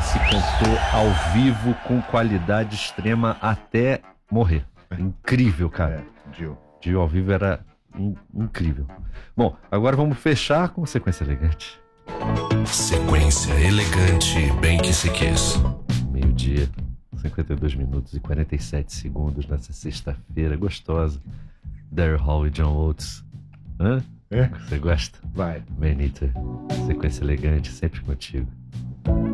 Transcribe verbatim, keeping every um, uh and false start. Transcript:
se cantou ao vivo com qualidade extrema até morrer. Incrível, cara. É, Dio. Dio ao vivo era in- incrível. Bom, agora vamos fechar com Sequência Elegante. Sequência elegante, bem que se quis. Meio-dia, cinquenta e dois minutos e quarenta e sete segundos nessa sexta-feira gostosa. Daryl Hall e John Oates. Hã? É? Você gosta? Vai. Benita, Sequência Elegante, sempre contigo.